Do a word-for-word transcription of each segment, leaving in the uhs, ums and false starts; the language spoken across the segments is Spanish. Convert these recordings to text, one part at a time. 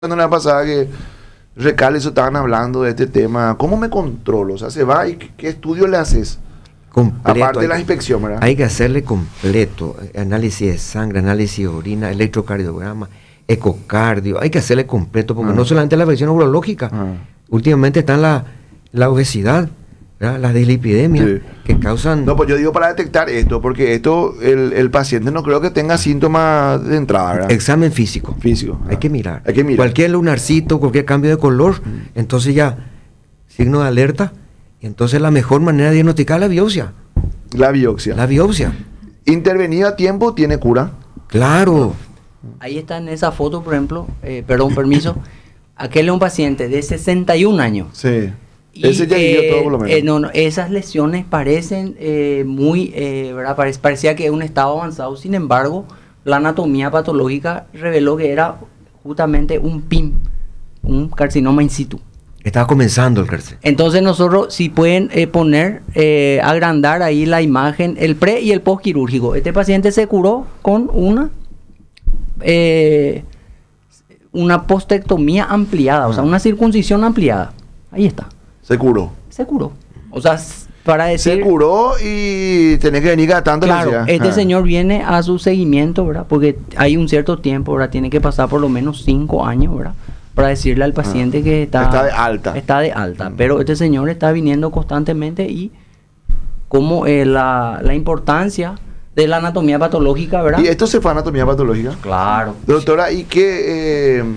No le pasaba que Recal eso estaban hablando de este tema. ¿Cómo me controlo? O sea, se va y ¿qué, qué estudio le haces? Completo, Aparte de la que, inspección, ¿verdad? Hay que hacerle completo. Análisis de sangre, análisis de orina, electrocardiograma, ecocardio. Hay que hacerle completo porque ah. no solamente la afección neurológica. Ah. Últimamente están la, la obesidad, ¿verdad? Las dislipidemias sí. que causan... No, pues yo digo para detectar esto, porque esto, el, el paciente no creo que tenga síntomas de entrada, ¿verdad? Examen físico. Físico. Hay ah. que mirar. Hay que mirar. Cualquier lunarcito, cualquier cambio de color, mm. entonces ya, signo de alerta. Y entonces la mejor manera de diagnosticar es la biopsia. La biopsia. La biopsia. ¿Intervenida a tiempo tiene cura? Claro. Ahí está en esa foto, por ejemplo, eh, perdón, permiso. Aquel es un paciente de sesenta y un años. Sí. Y, Ese ya vivió eh, todo por lo menos. Eh, no, no, esas lesiones parecen eh, muy, eh, ¿verdad? Pare- parecía que es un estado avanzado. Sin embargo, la anatomía patológica reveló que era justamente un P I M, un carcinoma in situ. Estaba comenzando el cárcel. Entonces nosotros, si pueden eh, poner, eh, agrandar ahí la imagen, el pre y el post quirúrgico. Este paciente se curó con una eh, una postectomía ampliada, ah. o sea, una circuncisión ampliada. Ahí está. Se curó. Se curó. O sea, para decir... Se curó y tenés que venir gastando. Claro, este ah. señor viene a su seguimiento, ¿verdad? Porque hay un cierto tiempo, ¿verdad? Tiene que pasar por lo menos cinco años, ¿verdad? Para decirle al paciente ah, que está, está de alta. Está de alta. Mm. Pero este señor está viniendo constantemente y como eh, la, la importancia de la anatomía patológica, ¿verdad? ¿Y esto se fue a anatomía patológica? Claro. Doctora, ¿y qué eh,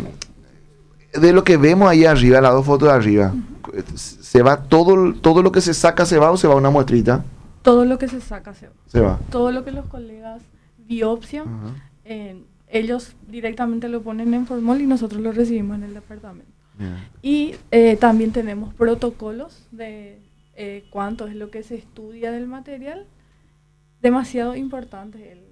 de lo que vemos ahí arriba, las dos fotos de arriba, uh-huh. se va todo, todo lo que se saca se va o se va una muestrita? Todo lo que se saca se va. Se va. Todo lo que los colegas biopsian, uh-huh. eh, ellos directamente lo ponen en formol y nosotros lo recibimos en el departamento. Yeah. Y eh, también tenemos protocolos de eh, cuánto es lo que se estudia del material. Demasiado importante el,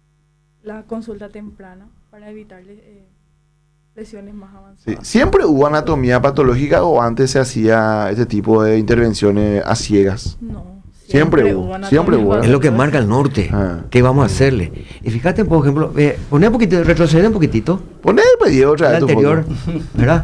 la consulta temprana para evitar eh, lesiones más avanzadas. Sí. ¿Siempre hubo anatomía patológica o antes se hacía este tipo de intervenciones a ciegas? No. Siempre, siempre hubo, siempre hubo. Es lo que marca el norte. Ah. ¿Qué vamos a hacerle? Y fíjate, por ejemplo, eh, poné un poquito, retroceder un poquitito. Poné el pedido otra vez. El anterior, ¿verdad?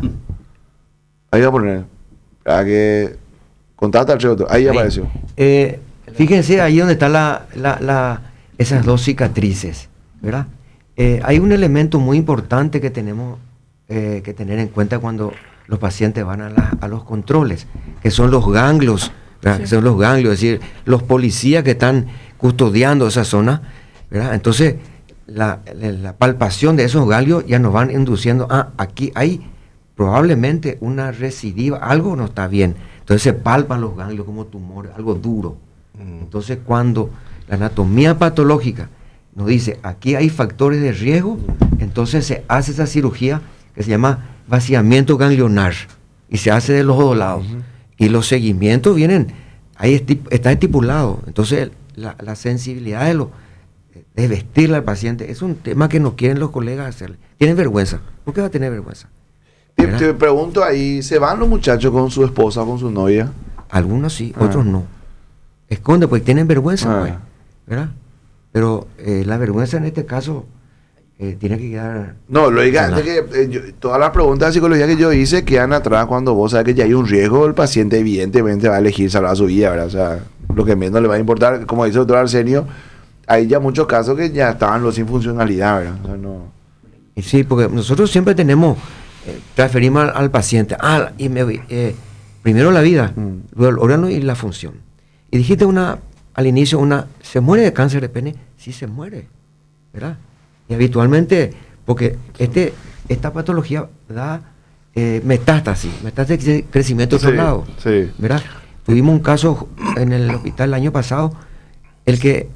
Ahí va a poner. Para que contacta al otro. Ahí, ahí apareció. Eh, fíjense ahí donde están la, la, la, esas dos cicatrices, ¿verdad? Eh, hay un elemento muy importante que tenemos eh, que tener en cuenta cuando los pacientes van a, la, a los controles, que son los ganglios. Sí. Son los ganglios, es decir, los policías que están custodiando esa zona, ¿verdad? Entonces, la, la, la palpación de esos ganglios ya nos van induciendo, ah, aquí hay probablemente una recidiva, algo no está bien. Entonces se palpan los ganglios como tumores, algo duro. Mm. Entonces, cuando la anatomía patológica nos dice, aquí hay factores de riesgo, entonces se hace esa cirugía que se llama vaciamiento ganglionar y se hace de los dos lados. Uh-huh. Y los seguimientos vienen, ahí estip, está estipulado. Entonces, la, la sensibilidad de, lo, de vestirle al paciente es un tema que no quieren los colegas hacerle. Tienen vergüenza. ¿Por qué va a tener vergüenza? Te, te pregunto ahí, ¿se van los muchachos con su esposa o con su novia? Algunos sí, ah. otros no. Esconde, pues tienen vergüenza, ah. pues, ¿verdad? Pero eh, la vergüenza en este caso... Eh, tiene que quedar... No, lógicamente que eh, yo, todas las preguntas de psicología que yo hice quedan atrás cuando vos sabes que ya hay un riesgo, el paciente evidentemente va a elegir salvar su vida, ¿verdad? O sea, lo que menos le va a importar, como dice el doctor Arsenio, hay ya muchos casos que ya estaban los sin funcionalidad, ¿verdad? O sea, no... Sí, porque nosotros siempre tenemos, eh, transferimos al, al paciente, ah, y me, eh, primero la vida, mm. luego el órgano y la función. Y dijiste una, al inicio, una, ¿se muere de cáncer de pene? Sí se muere, ¿verdad? Y habitualmente, porque este, esta patología da eh, metástasis, metástasis de crecimiento de otro lado. Sí. ¿Verdad? Tuvimos un caso en el hospital el año pasado, el que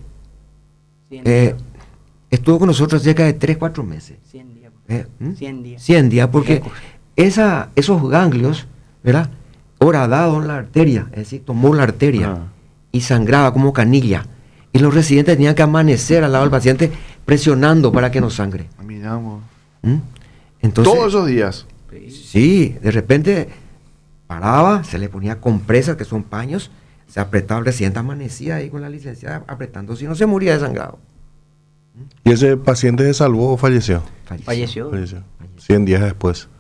eh, estuvo con nosotros cerca de tres, cuatro meses. cien días. Eh, ¿hmm? cien días. cien días, porque esa, esos ganglios, ¿verdad? Horadado en la arteria, es decir, tomó la arteria ah. y sangraba como canilla. Y los residentes tenían que amanecer al lado del paciente presionando para que no sangre. Miramos. ¿Mm? Entonces, todos esos días. Sí, de repente paraba, se le ponía compresas, que son paños, se apretaba, el residente amanecía ahí con la licenciada apretando, si no se moría desangrado. ¿Y ese paciente se salvó o falleció? Falleció. Falleció. Falleció. cien días después.